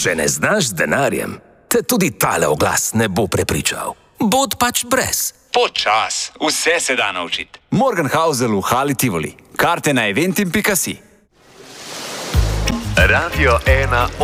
Če ne znaš z denarjem, te tudi tale oglas ne bo prepričal. Bod pač brez. Počas, vse se da naučiti. Morgenhausel v Hali Tivoli. Karte na eventim.si. Radio 1